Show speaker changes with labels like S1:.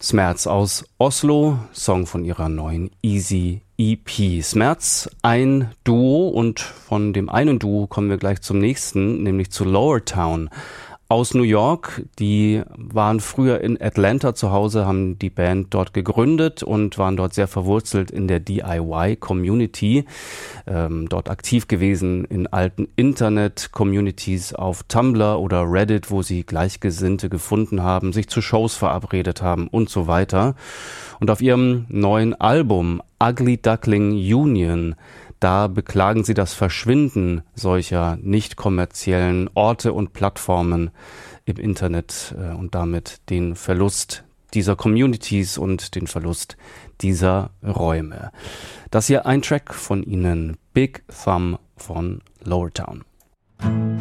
S1: Smerz aus Oslo, Song von ihrer neuen Easy EP. Smerz, ein Duo, und von dem einen Duo kommen wir gleich zum nächsten, nämlich zu Lowertown aus New York. Die waren früher in Atlanta zu Hause, haben die Band dort gegründet und waren dort sehr verwurzelt in der DIY-Community, dort aktiv gewesen in alten Internet-Communities auf Tumblr oder Reddit, wo sie Gleichgesinnte gefunden haben, sich zu Shows verabredet haben und so weiter. Und auf ihrem neuen Album Ugly Duckling Union, da beklagen sie das Verschwinden solcher nicht kommerziellen Orte und Plattformen im Internet und damit den Verlust dieser Communities und den Verlust dieser Räume. Das hier ein Track von ihnen, Big Thumb von Lowertown.